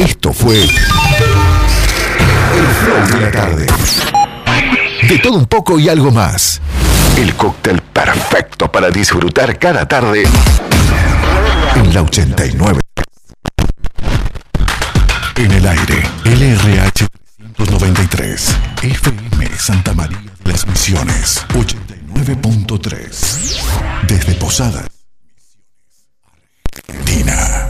Esto fue El Flow de la Tarde. De todo un poco y algo más. El cóctel perfecto para disfrutar cada tarde en la 89. En el aire, LRH 393, FM Santa María de las Misiones, 89.3. Desde Posadas, Argentina.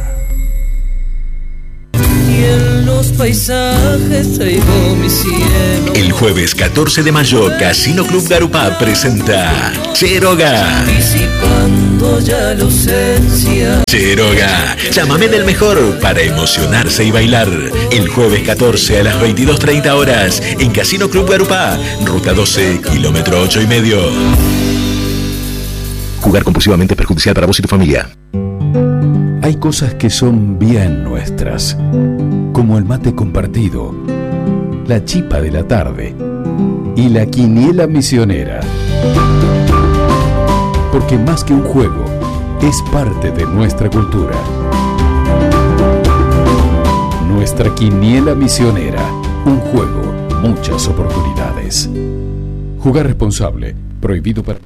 Y en los paisajes traigo mi cielo. El jueves 14 de mayo, Casino Club Garupá presenta Cheroga. Disipando ya la ausencia. Cheroga, llámame del mejor para emocionarse y bailar. El jueves 14 a las 22:30 horas en Casino Club Garupá, ruta 12, kilómetro 8,5. Jugar compulsivamente es perjudicial para vos y tu familia. Hay cosas que son bien nuestras, como el mate compartido, la chipa de la tarde y la quiniela misionera. Porque más que un juego, es parte de nuestra cultura. Nuestra quiniela misionera, un juego, muchas oportunidades. Jugar responsable, prohibido para...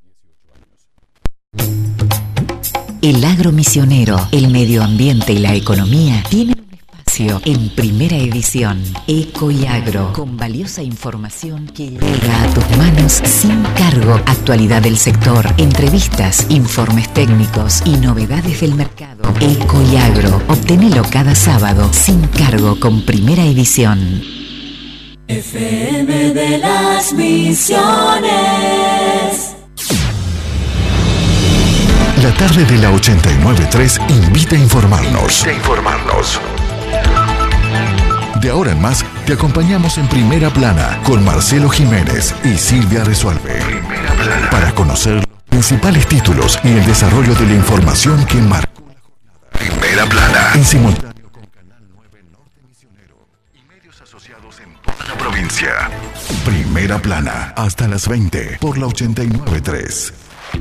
El agro misionero, el medio ambiente y la economía tienen un espacio en Primera Edición. Eco y Agro, con valiosa información que llega a tus manos sin cargo. Actualidad del sector, entrevistas, informes técnicos y novedades del mercado. Eco y Agro, obtenelo cada sábado sin cargo con Primera Edición. FM de las Misiones. La tarde de la 89.3 invita a informarnos. De ahora en más, te acompañamos en Primera Plana con Marcelo Jiménez y Silvia Resuelve. Para conocer los principales títulos y el desarrollo de la información que marcó la jornada. Primera Plana. En simultáneo con Canal 9 Norte Misionero y medios asociados en toda la provincia. Primera Plana. Hasta las 20 por la 89.3.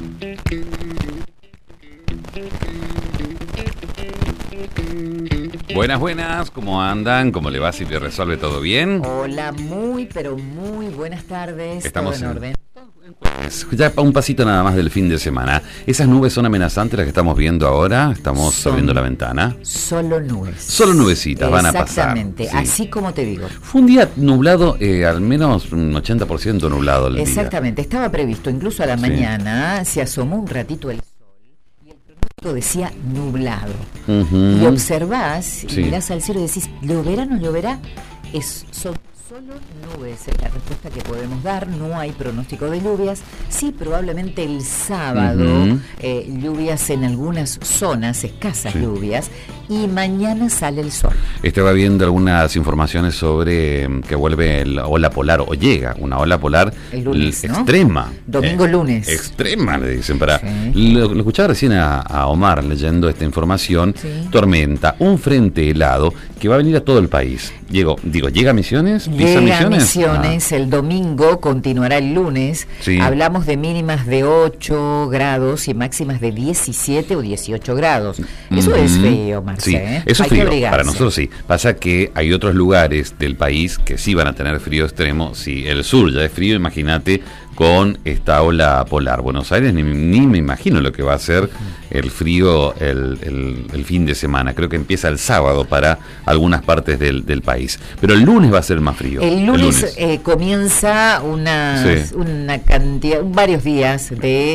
Buenas, ¿cómo andan? ¿Cómo le va? ¿Si te resuelve todo bien? Hola, pero muy buenas tardes. Estamos ¿todo en orden? Ya un pasito nada más del fin de semana. Esas nubes son amenazantes las que estamos viendo ahora. Estamos abriendo la ventana. Solo nubes. Solo nubecitas van a pasar. Exactamente, sí. Así como te digo. Fue un día nublado, al menos un 80% nublado el día. Exactamente, estaba previsto, incluso a la mañana se asomó un ratito el sol y el pronóstico decía nublado. Y observás y mirás al cielo y decís, ¿lloverá o no lloverá? Son solo nubes, es la respuesta que podemos dar. No hay pronóstico de lluvias. Sí, probablemente el sábado lluvias en algunas zonas, escasas lluvias, y mañana sale el sol. Estaba viendo algunas informaciones sobre que vuelve la ola polar, o llega una ola polar el lunes, ¿no? Extrema. Domingo, lunes. Extrema, le dicen. Lo escuchaba recién a Omar leyendo esta información. Tormenta, un frente helado que va a venir a todo el país. ¿Llega a Misiones? Llega a Misiones, el domingo, continuará el lunes. Hablamos de mínimas de 8 grados y máximas de 17 o 18 grados. Eso es frío, Marce. Sí, eso es frío, para nosotros sí. Pasa que hay otros lugares del país que sí van a tener frío extremo. Si el sur ya es frío, imagínate con esta ola polar. Buenos Aires ni me imagino lo que va a ser el frío el fin de semana. Creo que empieza el sábado para algunas partes del país. Pero el lunes va a ser más frío. El lunes. Comienza una cantidad, varios días de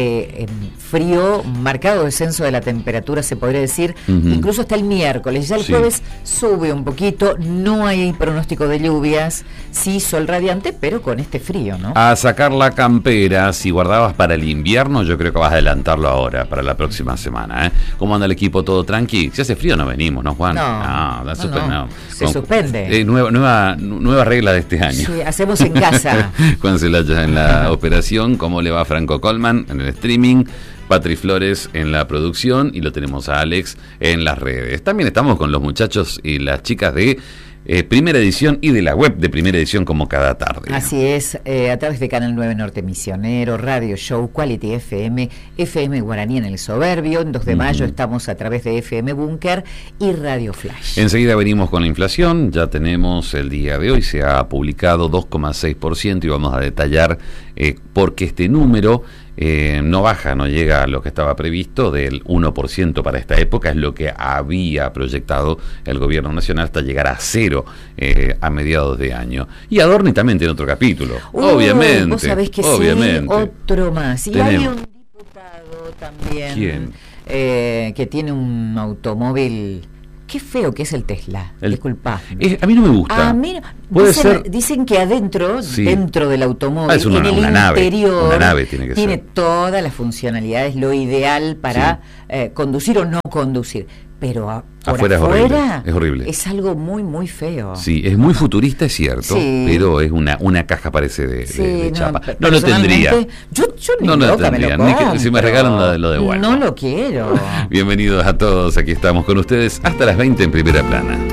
frío, marcado descenso de la temperatura, se podría decir, incluso hasta el miércoles. Ya el jueves sube un poquito, no hay pronóstico de lluvias, sí sol radiante, pero con este frío, ¿no? A sacar la campera, si guardabas para el invierno, yo creo que vas a adelantarlo ahora, para la próxima semana, ¿eh? ¿Cómo anda el equipo? ¿Todo tranqui? Si hace frío no venimos, ¿no, Juan? No. Se suspende. Nueva regla de este año. Sí, hacemos en casa. Juan Celaya en la operación, ¿cómo le va Franco Colman en el streaming? Patri Flores en la producción y lo tenemos a Alex en las redes. También estamos con los muchachos y las chicas de Primera Edición y de la web de Primera Edición como cada tarde. Así es, a través de Canal 9 Norte Misionero, Radio Show, Quality FM, FM Guaraní en el Soberbio, en 2 de mayo estamos a través de FM Búnker y Radio Flash. Enseguida venimos con la inflación, ya tenemos el día de hoy, se ha publicado 2,6% y vamos a detallar por qué este número no baja, no llega a lo que estaba previsto del 1% para esta época, es lo que había proyectado el gobierno nacional hasta llegar a 0 a mediados de año. Y Adorni también tiene otro capítulo, obviamente. Vos sabés que obviamente. Sí, otro más. Y Tenemos. hay un diputado también. ¿Quién? Que tiene un automóvil. Qué feo que es el Tesla. Disculpa. A mí no me gusta. A mí Puede ser. Dicen que adentro, Sí. dentro del automóvil, Es una en el nave, interior, una nave tiene tiene ser. todas las funcionalidades, lo ideal para conducir o no conducir. Pero por afuera es horrible. Es algo muy, muy feo. Sí, es muy futurista, es cierto, Sí. pero es una caja parece de chapa. No lo personalmente, tendría. Yo ni No lo loca tendría. me lo Ni que, compro. si me regalan lo devuelvo. No lo quiero. Bienvenidos a todos, aquí estamos con ustedes hasta las 20 en Primera Plana.